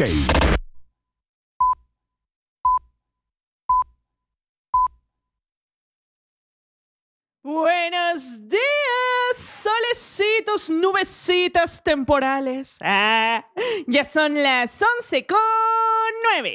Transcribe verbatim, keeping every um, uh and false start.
K. Buenos días, solecitos, nubecitas temporales. Ah, ya son las once con nueve.